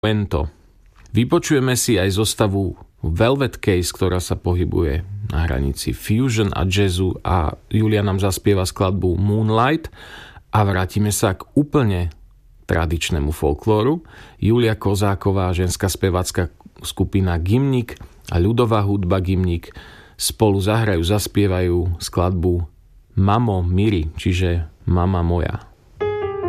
Vento. Vypočujeme si aj zostavu Velvet Case, ktorá sa pohybuje na hranici fusion a jazzu, a Julia nám zaspieva skladbu Moonlight a vrátime sa k úplne tradičnému folklóru. Julia Kozáková, ženská spevácka skupina Gymnik a ľudová hudba Gymnik spolu zahrajú, zaspievajú skladbu Mamo Miri, čiže Mama moja.